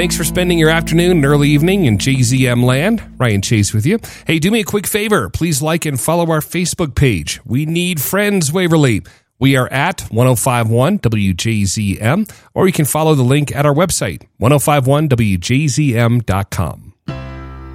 thanks for spending your afternoon and early evening in JZM land. Ryan Chase with you. Hey, do me a quick favor. Please like and follow our Facebook page. We need friends, Waverly. We are at 1051 WJZM, or you can follow the link at our website, 1051WJZM.com.